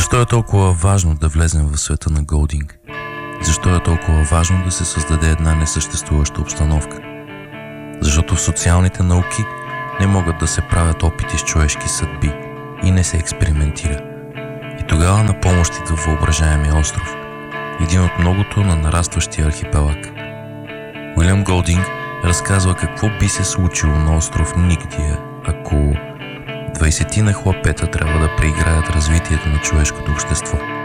Защо е толкова важно да влезем в света на Golding? Защо е толкова важно да се създаде една несъществуваща обстановка? Защото в социалните науки не могат да се правят опити с човешки съдби и не се експериментира. И тогава на помощ идва въображаемия остров, един от многото на нарастващия архипелаг. Уилям Голдинг разказва какво би се случило на остров Нигдия, ако 20 на хлапета трябва да преиграят развитието на човешкото общество.